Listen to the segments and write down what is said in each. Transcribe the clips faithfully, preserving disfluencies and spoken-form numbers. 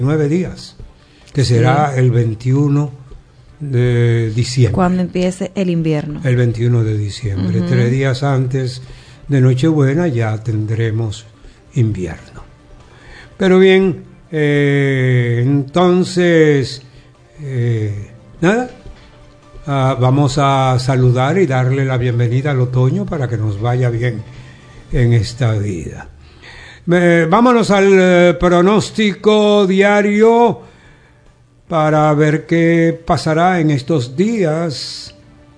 nueve días, que será sí. el veintiuno de diciembre. Cuando empiece el invierno. El veintiuno de diciembre. Uh-huh. Tres días antes de Nochebuena ya tendremos invierno. Pero bien, eh, entonces, eh, nada, uh, vamos a saludar y darle la bienvenida al otoño para que nos vaya bien en esta vida. Eh, vámonos al eh, pronóstico diario para ver qué pasará en estos días.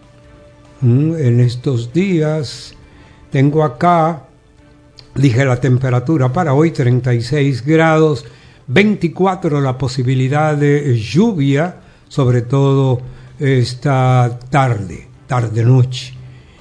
Mm, en estos días tengo acá, dije la temperatura para hoy treinta y seis grados, veinticuatro la posibilidad de lluvia, sobre todo esta tarde, tarde-noche.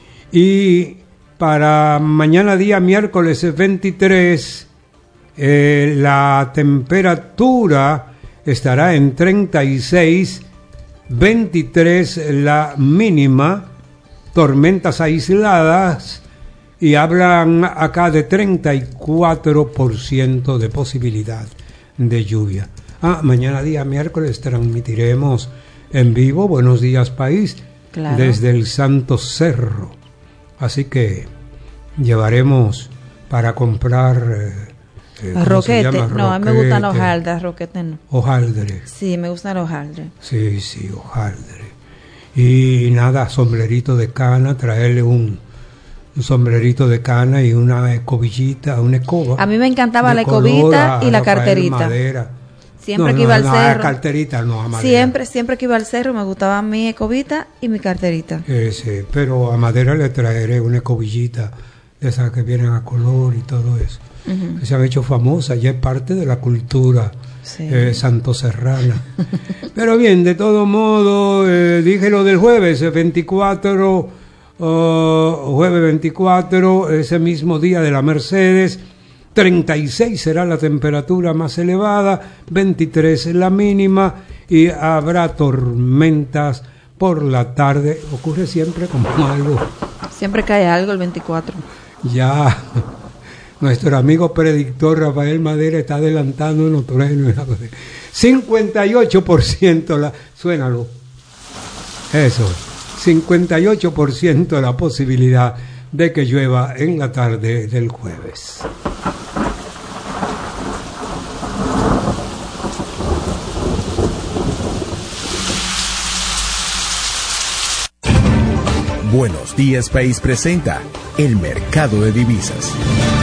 Y para mañana día miércoles veintitrés, eh, la temperatura estará en treinta y seis, veintitrés la mínima, tormentas aisladas, y hablan acá de treinta y cuatro por ciento de posibilidad de lluvia. Ah, mañana día miércoles transmitiremos en vivo Buenos Días País, claro, desde el Santo Cerro. Así que llevaremos para comprar eh, roquete. No, a mí me gustan los hojaldres, roquete no. Hojaldre. Sí, me gustan los hojaldres. Sí, sí, hojaldre. Y nada, sombrerito de cana, traerle un, un sombrerito de cana y una escobillita, una escoba. A mí me encantaba la escobita y la carterita. Madera. Siempre no, que iba no, al no, cerro. A carterita, no, a madera. Siempre, siempre que iba al cerro me gustaba mi escobita y mi carterita. Eh, sí, pero a madera le traeré una escobillita de esas que vienen a color y todo eso. Uh-huh. Que se han hecho famosas, ya es parte de la cultura sí. eh, santoserrana. Pero bien, de todo modo, eh, dije lo del jueves, veinticuatro, uh, jueves veinticuatro, ese mismo día de la Mercedes. treinta y seis será la temperatura más elevada, veintitrés la mínima, y habrá tormentas por la tarde. Ocurre siempre como algo. Siempre cae algo el veinticuatro. Ya nuestro amigo predictor Rafael Madera está adelantando unos truenos. cincuenta y ocho por ciento la... Suénalo. Eso. cincuenta y ocho por ciento la posibilidad de que llueva en la tarde del jueves. Buenos Días País presenta el mercado de divisas.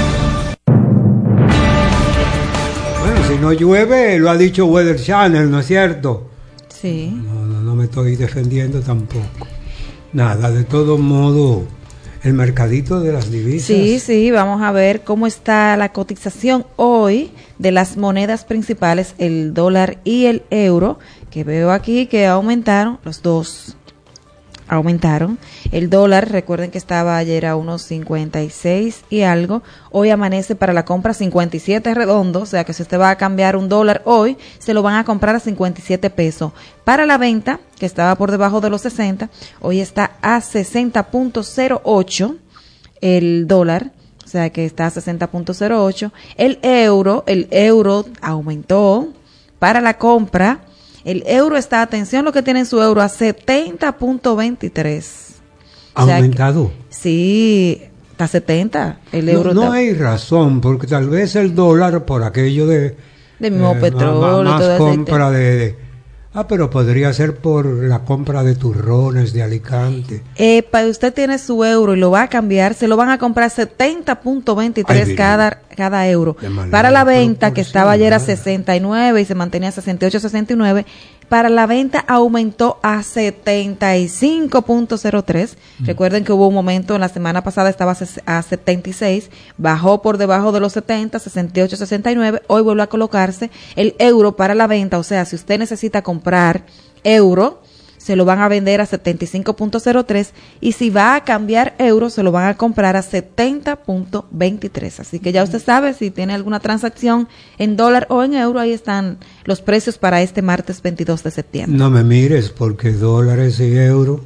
Bueno, si no llueve, lo ha dicho Weather Channel, ¿no es cierto? Sí. No, no, no me estoy defendiendo tampoco. Nada, de todo modo, el mercadito de las divisas. Sí, sí, vamos a ver cómo está la cotización hoy de las monedas principales, el dólar y el euro, que veo aquí que aumentaron los dos. Aumentaron. El dólar, recuerden que estaba ayer a unos cincuenta y seis y algo. Hoy amanece para la compra cincuenta y siete redondo, o sea que si usted va a cambiar un dólar hoy, se lo van a comprar a cincuenta y siete pesos. Para la venta, que estaba por debajo de los sesenta, hoy está a sesenta punto cero ocho el dólar, o sea que está a sesenta punto cero ocho. El euro, el euro aumentó para la compra. El euro está, atención lo que tiene en su euro, a setenta punto veintitrés. ¿Ha aumentado? O sea que, sí, está a setenta. El euro no, no está, hay razón, porque tal vez el dólar, por aquello de... de mismo eh, petróleo. Más, más todo compra de, de... Ah, pero podría ser por la compra de turrones de Alicante. Eh, para usted tiene su euro y lo va a cambiar, se lo van a comprar setenta punto veintitrés cada, cada euro. Para la venta, que estaba ayer a sesenta y nueve y se mantenía a sesenta y ocho, sesenta y nueve, para la venta aumentó a setenta y cinco punto cero tres. Mm. Recuerden que hubo un momento, en la semana pasada estaba a setenta y seis, bajó por debajo de los setenta, sesenta y ocho, sesenta y nueve, hoy vuelve a colocarse el euro para la venta, o sea, si usted necesita comprar euro, se lo van a vender a setenta y cinco punto cero tres, y si va a cambiar euro, se lo van a comprar a setenta punto veintitrés. Así que ya usted sabe, si tiene alguna transacción en dólar o en euro, ahí están los precios para este martes veintidós de septiembre. No me mires, porque dólares y euros...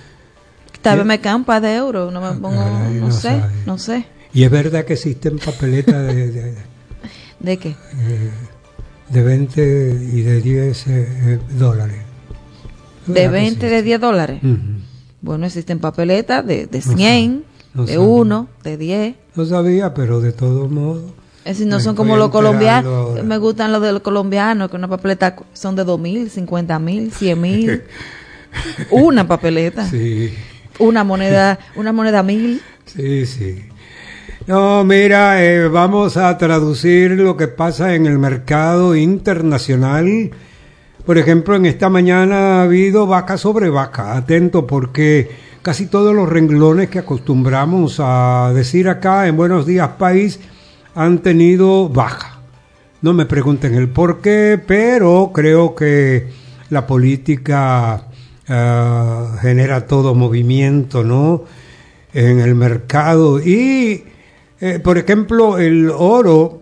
Tal vez me campa de euro, no me pongo, Ay, no, no sé, sabe. no sé. Y es verdad que existen papeletas de... ¿De, ¿De qué? Eh, de veinte y de diez eh, eh, dólares. ¿De veinte, de diez dólares? Uh-huh. Bueno, existen papeletas de, de cien, no, no de sabía. uno, de diez. No sabía, pero de todos modos. Es decir, no me son estoy como los colombianos. enterando ahora. Me gustan los de los colombianos, que una papeleta son de dos mil, cincuenta mil, cien mil. Una papeleta. Sí, Una moneda, una moneda mil. sí, sí. No, mira, eh, vamos a traducir lo que pasa en el mercado internacional. Por ejemplo, en esta mañana ha habido vaca sobre vaca. Atento, porque casi todos los renglones que acostumbramos a decir acá en Buenos Días País han tenido baja. No me pregunten el por qué, pero creo que la política uh, genera todo movimiento, ¿no? En el mercado. Y, eh, por ejemplo, el oro,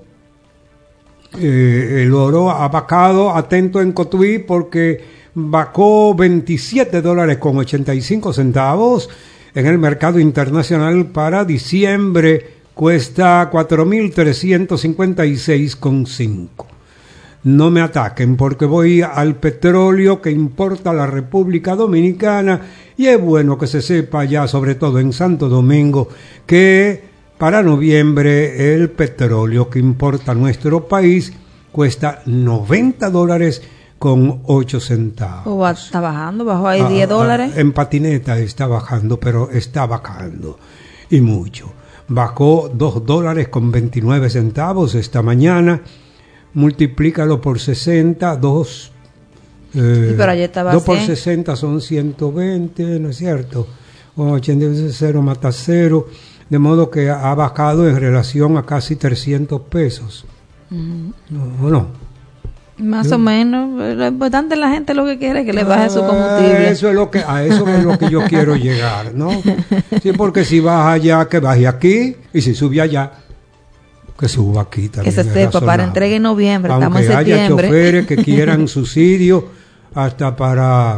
eh, el oro ha bajado, atento en Cotuí, porque bajó veintisiete dólares con ochenta y cinco centavos en el mercado internacional. Para diciembre cuesta cuatro mil trescientos cincuenta y seis con cinco. No me ataquen, porque voy al petróleo que importa la República Dominicana, y es bueno que se sepa ya, sobre todo en Santo Domingo, que para noviembre el petróleo que importa nuestro país cuesta noventa dólares con ocho centavos. O va, está bajando, bajó ahí Ah, diez dólares. ah, en patineta está bajando, pero está bajando, y mucho. Bajó dos dólares con veintinueve centavos esta mañana. Multiplícalo por sesenta, dos. Eh, Sí, pero ayer estaba dos por cien. sesenta son ciento veinte, ¿no es cierto? ochenta veces cero mata cero. De modo que ha bajado en relación a casi trescientos pesos. Uh-huh. No, no. Más ¿Sí? o menos. Lo importante es la gente lo que quiere es que le baje su Ah, combustible. Eso es lo que, a eso es lo que yo quiero llegar, ¿no? Sí, porque si baja allá, que baje aquí, y si sube allá, que suba aquí Que también. se es sepa, para razonable. entrega en noviembre, Aunque estamos en haya septiembre. choferes que quieran subsidio hasta para,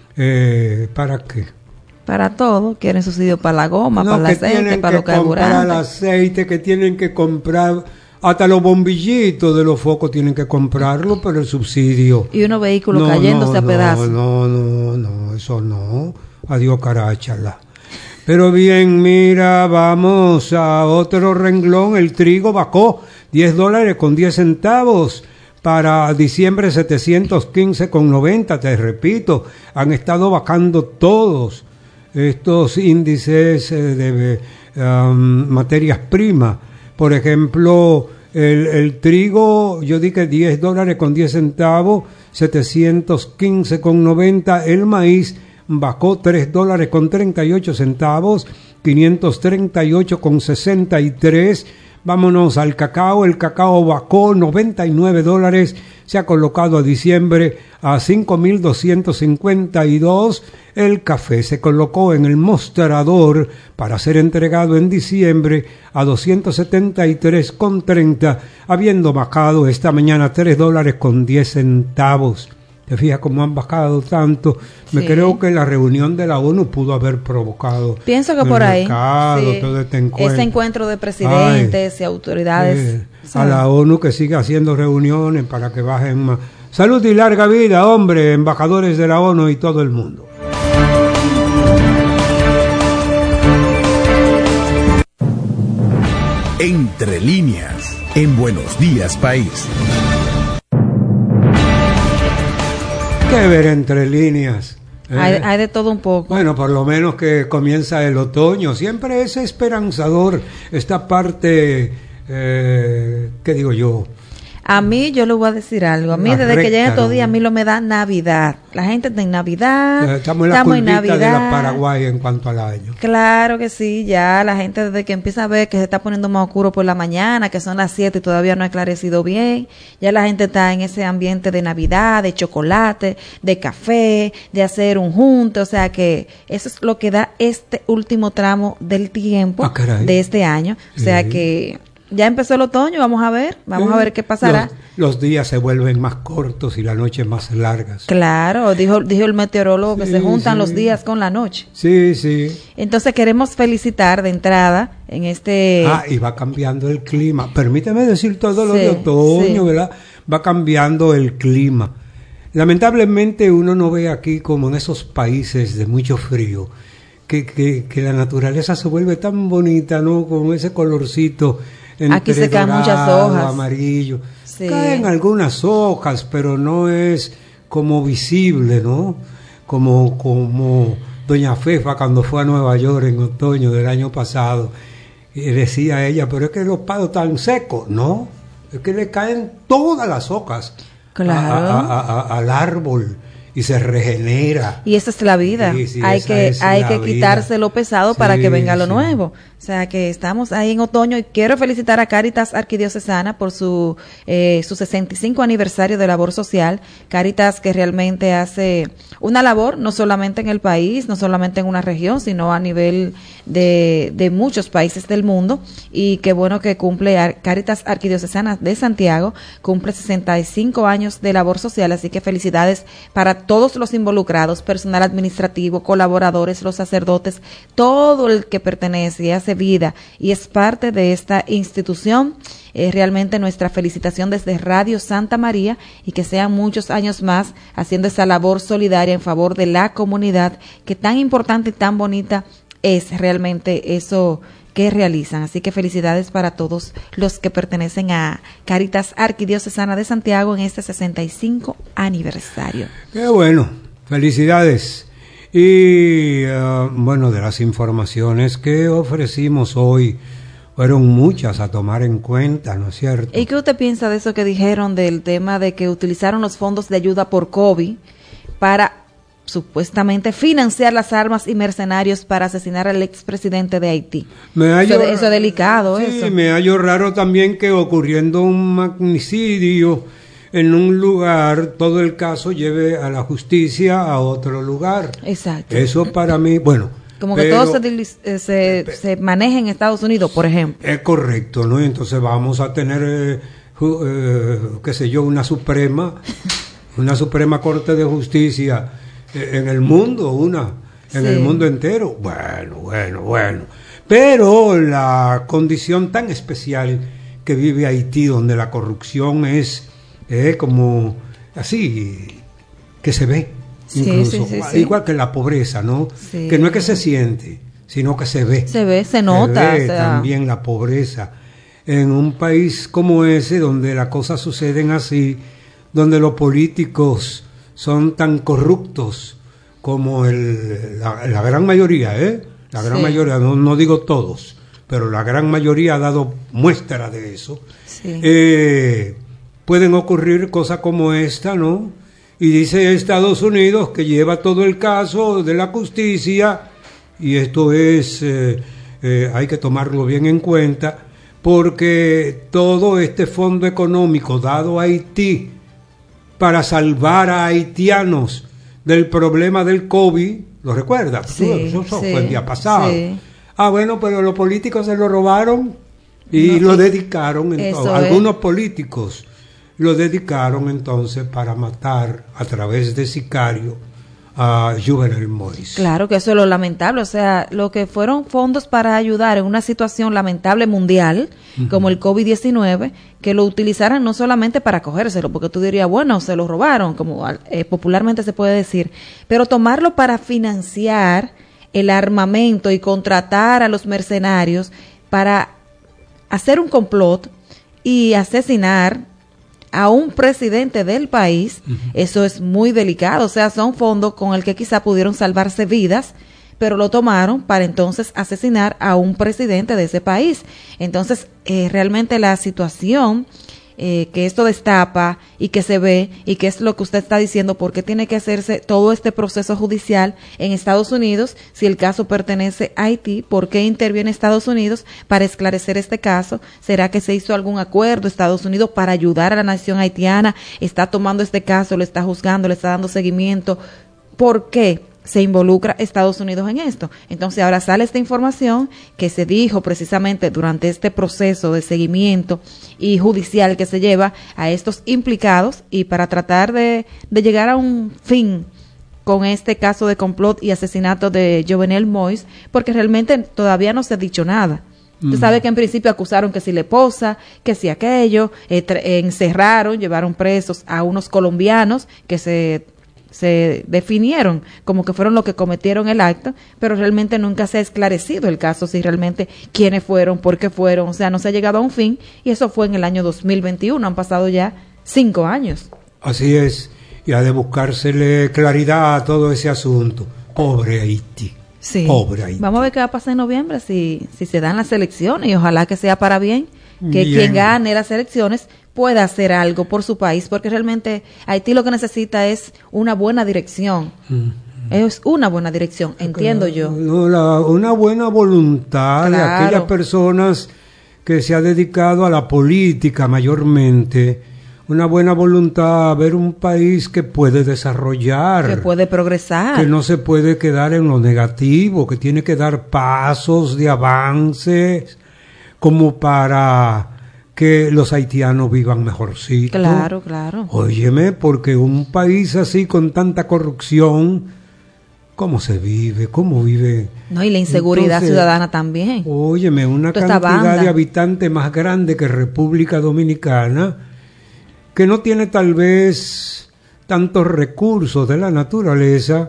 eh, ¿para qué? Para todo, quieren subsidio para la goma, No, para el que aceite, tienen para que los comprar el carburantes. aceite, que tienen que comprar, hasta los bombillitos de los focos tienen que comprarlo, pero el subsidio. Y unos vehículos No, cayéndose no, a pedazos. No, no, no, eso no. Adiós, caráchala. Pero bien, mira, vamos a otro renglón. El trigo bajó diez dólares con diez centavos. Para diciembre setecientos quince con noventa. Te repito, han estado bajando todos estos índices eh, de um, materias primas. Por ejemplo, el, el trigo, yo dije diez dólares con diez centavos, setecientos quince con noventa. El maíz bajó tres dólares con treinta y ocho centavos, quinientos treinta y ocho con sesenta y tres. Vámonos al cacao. El cacao bajó noventa y nueve dólares, se ha colocado a diciembre a cinco mil doscientos cincuenta y dos. El café se colocó en el mostrador para ser entregado en diciembre a doscientos setenta y tres con treinta, habiendo bajado esta mañana tres dólares con diez centavos. ¿Te fijas cómo han bajado tanto? Me Sí. creo que la reunión de la ONU pudo haber provocado Pienso que el por ahí, mercado, sí, todo este encuentro. ese encuentro de presidentes Ay, y autoridades. eh, o a sea, la ONU que siga haciendo reuniones para que bajen más. Salud y larga vida, hombre, embajadores de la ONU y todo el mundo. Entre líneas, en Buenos Días País. ¿Qué ver entre líneas? ¿eh? hay, hay de todo un poco. Bueno, por lo menos que comienza el otoño. Siempre es esperanzador esta parte, eh, ¿qué digo yo? A mí, yo le voy a decir algo. A mí, La desde que recta, llegan estos ¿no? días, a mí lo me da Navidad. La gente está en Navidad. Eh, Estamos en la estamos en curvita de la Navidad. Paraguay en cuanto al año. Claro que sí, ya la gente desde que empieza a ver que se está poniendo más oscuro por la mañana, que son las siete y todavía no ha esclarecido bien, ya la gente está en ese ambiente de Navidad, de chocolate, de café, de hacer un junte, o sea que eso es lo que da este último tramo del tiempo Ah, caray. de este año, o sea Sí. que ya empezó el otoño, vamos a ver, vamos Eh, a ver qué pasará. Los, los días se vuelven más cortos y las noches más largas. Claro, dijo, dijo el meteorólogo que Sí, se juntan sí. los días con la noche. Sí, sí. Entonces queremos felicitar de entrada en este... Ah, y va cambiando el clima. Permíteme decir todo lo Sí, de otoño, sí. ¿verdad? va cambiando el clima. Lamentablemente uno no ve aquí como en esos países de mucho frío, que, que, que la naturaleza se vuelve tan bonita, ¿no? Con ese colorcito entre aquí se caen dorado, muchas hojas, amarillo. sí. Caen algunas hojas, pero no es como visible, ¿no? Como, como doña Fefa cuando fue a Nueva York en otoño del año pasado, y decía ella, pero es que los palos están secos, ¿no? Es que le caen todas las hojas. Claro. A, a, a, al árbol y se regenera. Y esa es la vida. Sí, sí, hay que hay que vida. quitarse lo pesado sí, para que venga lo sí. nuevo. O sea que estamos ahí en otoño y quiero felicitar a Cáritas Arquidiocesana por su eh, su sesenta y cinco aniversario de labor social. Cáritas que realmente hace una labor no solamente en el país, no solamente en una región, sino a nivel de, de muchos países del mundo. Y qué bueno que cumple Cáritas Arquidiocesana de Santiago, cumple sesenta y cinco años de labor social, así que felicidades para todos los involucrados, personal administrativo, colaboradores, los sacerdotes, todo el que pertenece y hace vida y es parte de esta institución. Eh, realmente nuestra felicitación desde Radio Santa María y que sean muchos años más haciendo esa labor solidaria en favor de la comunidad que tan importante y tan bonita es realmente eso que realizan. Así que felicidades para todos los que pertenecen a Cáritas Arquidiocesana de Santiago en este sesenta y cinco aniversario. Qué bueno, felicidades. Y uh, bueno, de las informaciones que ofrecimos hoy, fueron muchas a tomar en cuenta, ¿no es cierto? ¿Y qué usted piensa de eso que dijeron del tema de que utilizaron los fondos de ayuda por COVID para supuestamente financiar las armas y mercenarios para asesinar al expresidente de Haití? Me hallo, eso, eso es delicado, sí, eso. Me hallo raro también que ocurriendo un magnicidio en un lugar, todo el caso lleve a la justicia a otro lugar. Exacto. Eso para mí, bueno. Como que pero, todo se, se, se maneja en Estados Unidos, por ejemplo. Es correcto, ¿no? Entonces vamos a tener, eh, eh, qué sé yo, una suprema, una suprema corte de justicia eh, en el mundo, una, en sí. el mundo entero. Bueno, bueno, bueno. Pero la condición tan especial que vive Haití, donde la corrupción es eh, como así, que se ve. Incluso, sí, sí, sí, igual sí. que la pobreza, ¿no? Sí. Que no es que se siente, sino que se ve. Se ve, se nota. Se ve o sea. también la pobreza. En un país como ese, donde las cosas suceden así, donde los políticos son tan corruptos como el, la, la gran mayoría, ¿eh? La gran sí. mayoría, no, no digo todos, pero la gran mayoría ha dado muestra de eso. Sí. Eh, pueden ocurrir cosas como esta, ¿no? Y dice Estados Unidos que lleva todo el caso de la justicia, y esto es, eh, eh, hay que tomarlo bien en cuenta, porque todo este fondo económico dado a Haití para salvar a haitianos del problema del COVID, ¿lo recuerdas? Sí, eso eso sí, fue el día pasado. Sí. Ah, bueno, pero los políticos se lo robaron y no, lo dedicaron, entonces, algunos es. políticos lo dedicaron entonces para matar a través de sicario a Jovenel Moïse. Claro que eso es lo lamentable, o sea, lo que fueron fondos para ayudar en una situación lamentable mundial, uh-huh. como el COVID diecinueve, que lo utilizaran no solamente para cogérselo, porque tú dirías, bueno, se lo robaron, como eh, popularmente se puede decir, pero tomarlo para financiar el armamento y contratar a los mercenarios para hacer un complot y asesinar a un presidente del país, uh-huh. eso es muy delicado, o sea, son fondos con el que quizá pudieron salvarse vidas, pero lo tomaron para entonces asesinar a un presidente de ese país. Entonces, eh, realmente la situación eh, que esto destapa y que se ve, y que es lo que usted está diciendo, ¿por qué tiene que hacerse todo este proceso judicial en Estados Unidos si el caso pertenece a Haití? ¿Por qué interviene Estados Unidos para esclarecer este caso? ¿Será que se hizo algún acuerdo Estados Unidos para ayudar a la nación haitiana? ¿Está tomando este caso, le está juzgando, le está dando seguimiento? ¿Por qué se involucra Estados Unidos en esto? Entonces ahora sale esta información que se dijo precisamente durante este proceso de seguimiento y judicial que se lleva a estos implicados, y para tratar de, de llegar a un fin con este caso de complot y asesinato de Jovenel Moïse, porque realmente todavía no se ha dicho nada. Usted mm. sabe que en principio acusaron que si la esposa, que si aquello, eh, eh, encerraron, llevaron presos a unos colombianos que se, se definieron como que fueron los que cometieron el acto, pero realmente nunca se ha esclarecido el caso, si realmente quiénes fueron, por qué fueron, o sea, no se ha llegado a un fin, y eso fue en el año dos mil veintiuno, han pasado ya cinco años. Así es, y ha de buscársele claridad a todo ese asunto. Pobre Haití. Sí. Pobre Haití. Vamos a ver qué va a pasar en noviembre si, si se dan las elecciones, y ojalá que sea para bien, que bien. Quien gane las elecciones pueda hacer algo por su país, porque realmente Haití lo que necesita es una buena dirección. Mm-hmm. Es una buena dirección, entiendo claro, yo. No, la, una buena voluntad claro. de aquellas personas que se ha dedicado a la política mayormente, una buena voluntad a ver un país que puede desarrollar, que puede progresar, que no se puede quedar en lo negativo, que tiene que dar pasos de avances como para que los haitianos vivan mejorcito. Claro, claro. Óyeme, porque un país así con tanta corrupción, ¿cómo se vive? ¿Cómo vive? No, y la inseguridad Entonces, ciudadana también. Óyeme, una Toda cantidad de habitantes más grande que República Dominicana, que no tiene tal vez tantos recursos de la naturaleza,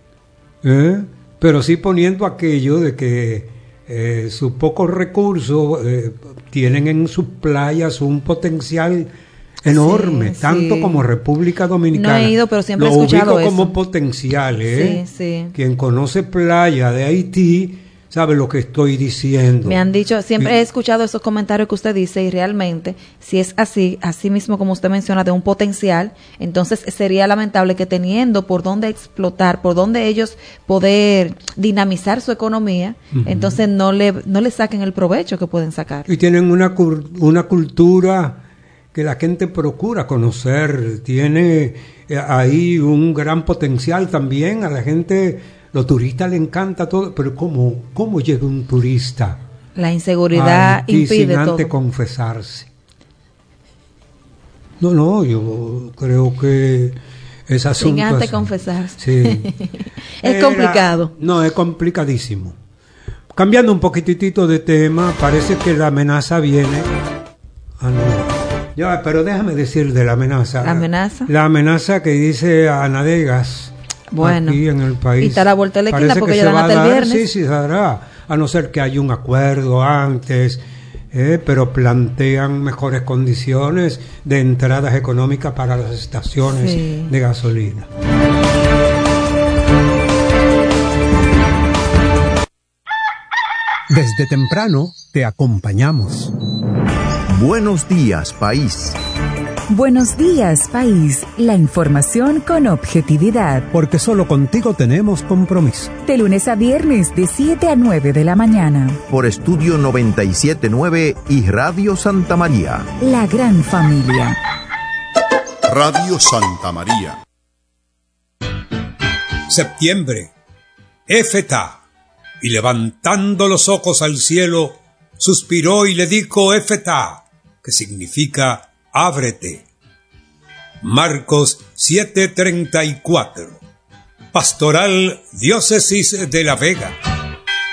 ¿eh? pero sí poniendo aquello de que eh, sus pocos recursos eh, tienen en sus playas un potencial enorme, sí, tanto sí. como República Dominicana. No he ido, pero siempre Lo he escuchado ubico eso. como potencial, ¿eh? Sí, sí. Quien conoce playa de Haití sabe lo que estoy diciendo. Me han dicho, siempre he escuchado esos comentarios que usted dice, y realmente, si es así, así mismo como usted menciona, de un potencial, entonces sería lamentable que teniendo por dónde explotar, por dónde ellos poder dinamizar su economía, uh-huh. entonces no le no le saquen el provecho que pueden sacar. Y tienen una una cultura que la gente procura conocer, tiene ahí un gran potencial también. A la gente, los turistas le encanta todo, pero ¿cómo, cómo llega un turista? La inseguridad Haití impide sin antes todo. confesarse. No, no, yo creo que ese asunto... Sin antes así, confesarse. Sí. Es Era, complicado. No, es complicadísimo. Cambiando un poquitito de tema, parece que la amenaza viene... Ah, no. Ya, pero déjame decir de la amenaza. ¿La amenaza? La amenaza que dice Anadegas. Bueno, aquí en el país. Y está a la vuelta de la esquina porque ya dan hasta el viernes. Sí, sí, se dará. A no ser que haya un acuerdo antes, eh, pero plantean mejores condiciones de entradas económicas para las estaciones sí. de gasolina. Desde temprano te acompañamos. Buenos días, país. Buenos días, país. La información con objetividad. Porque solo contigo tenemos compromiso. De lunes a viernes, de siete a nueve de la mañana. Por Estudio noventa y siete punto nueve y Radio Santa María. La gran familia. Radio Santa María. Septiembre. Éfeta. Y levantando los ojos al cielo, suspiró y le dijo Éfeta, que significa ábrete. Marcos siete treinta y cuatro. Pastoral Diócesis de La Vega.